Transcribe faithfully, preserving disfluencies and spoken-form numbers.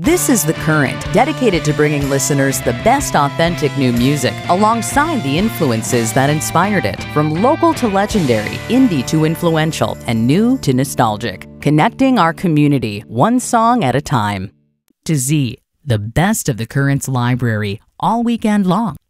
This is The Current, dedicated to bringing listeners the best authentic new music alongside the influences that inspired it. From local to legendary, indie to influential, and new to nostalgic. Connecting our community, one song at a time. To Z, the best of The Current's library, all weekend long.